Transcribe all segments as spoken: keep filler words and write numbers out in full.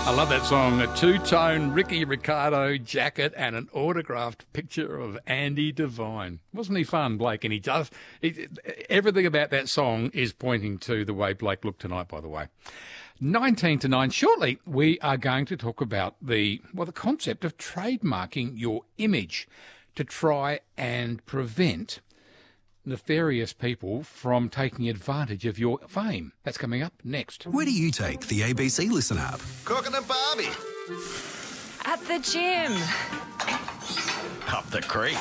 I love that song. A two-tone Ricky Ricardo jacket and an autographed picture of Andy Devine. Wasn't he fun, Blake? And he does... He, everything about that song is pointing to the way Blake looked tonight, by the way. nineteen to nine. Shortly, we are going to talk about the, well, the concept of trademarking your image to try and prevent nefarious people from taking advantage of your fame. That's coming up next. Where do you take the A B C Listen app? Cooking a Barbie. At the gym. Up the creek.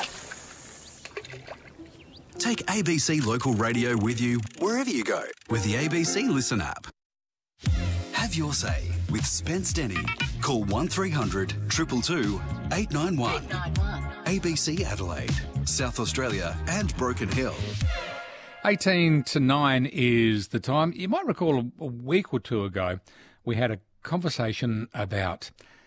Take A B C Local Radio with you wherever you go with the A B C Listen app. Have your say with Spence Denny. Call one three hundred two two two eight nine one. A B C Adelaide, South Australia and Broken Hill. eighteen to nine is the time. You might recall a, a week or two ago we had a conversation about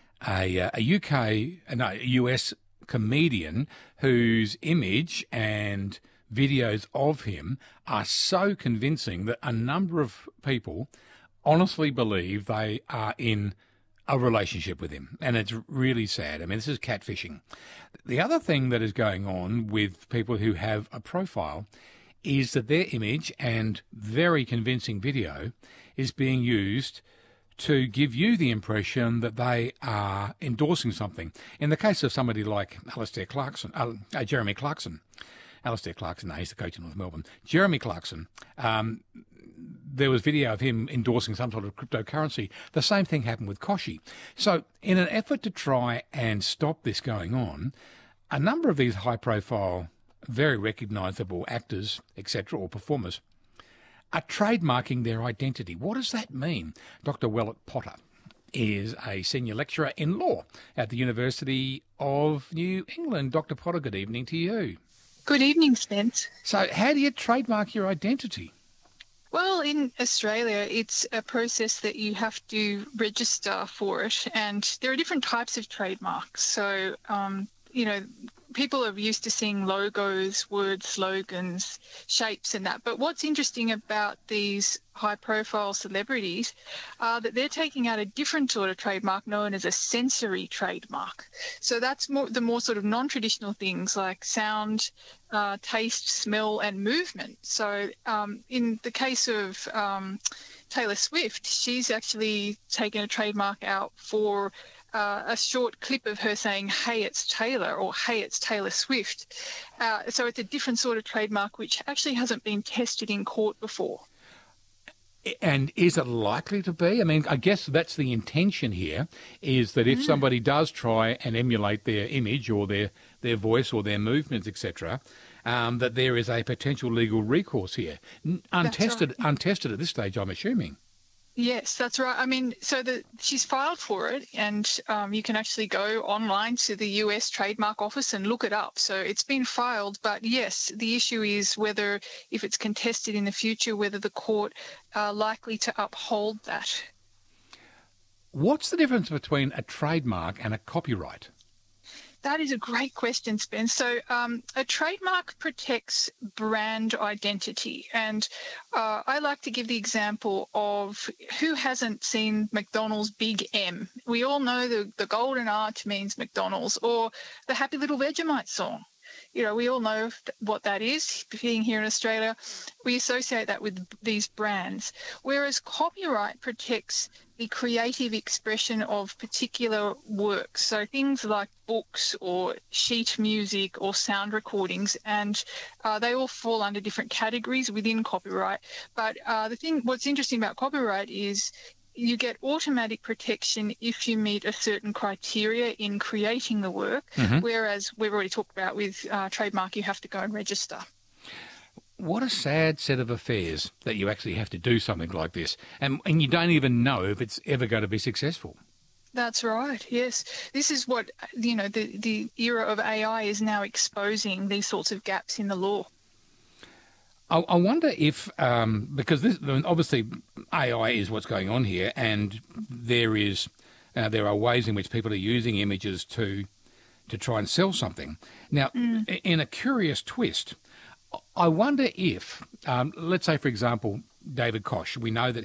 a, uh, a U K, no, a U S comedian whose image and videos of him are so convincing that a number of people honestly believe they are in a relationship with him. And it's really sad. I mean, this is catfishing. The other thing that is going on with people who have a profile is that their image and very convincing video is being used to give you the impression that they are endorsing something. In the case of somebody like Alistair Clarkson, uh, uh, Jeremy Clarkson, Alistair Clarkson, no, he's the coach in North Melbourne, Jeremy Clarkson, um, there was video of him endorsing some sort of cryptocurrency. The same thing happened with Koshi. So in an effort to try and stop this going on, a number of these high-profile, very recognisable actors, et cetera, or performers, are trademarking their identity. What does that mean? Doctor Willett Potter is a senior lecturer in law at the University of New England. Doctor Potter, good evening to you. Good evening, Spence. So how do you trademark your identity? Well, in Australia, it's a process that you have to register for it, and there are different types of trademarks. So, um, you know, people are used to seeing logos, words, slogans, shapes and that. But what's interesting about these high-profile celebrities are that they're taking out a different sort of trademark known as a sensory trademark. So that's more the more sort of non-traditional things like sound, uh, taste, smell and movement. So um, in the case of um, Taylor Swift, she's actually taken a trademark out for Uh, a short clip of her saying, "Hey, it's Taylor," or "Hey, it's Taylor Swift." Uh, so it's a different sort of trademark which actually hasn't been tested in court before. And is it likely to be? I mean, I guess that's the intention here, is that if mm. somebody does try and emulate their image or their, their voice or their movements, et cetera, um, that there is a potential legal recourse here. Untested, right. untested at this stage, I'm assuming. Yes, that's right. I mean, so the, she's filed for it, and um, you can actually go online to the U S Trademark Office and look it up. So it's been filed, but yes, the issue is whether, if it's contested in the future, whether the court are likely to uphold that. What's the difference between a trademark and a copyright? That is a great question, Spence. So um, a trademark protects brand identity. And uh, I like to give the example of who hasn't seen McDonald's Big M. We all know the, the golden arch means McDonald's, or the Happy Little Vegemite song. You know, we all know what that is. Being here in Australia, we associate that with these brands. Whereas copyright protects the creative expression of particular works. So things like books or sheet music or sound recordings, and uh, they all fall under different categories within copyright. But uh, the thing, what's interesting about copyright is you get automatic protection if you meet a certain criteria in creating the work, mm-hmm. whereas we've already talked about with uh, trademark, you have to go and register. What a sad set of affairs that you actually have to do something like this, and, and you don't even know if it's ever going to be successful. That's right, yes. This is what, you know, the, the era of A I is now exposing, these sorts of gaps in the law. I, I wonder if, um, because this, obviously A I is what's going on here, and there is, uh, there are ways in which people are using images to to try and sell something. Now, mm. in a curious twist, I wonder if, um, let's say, for example, David Koch, we know that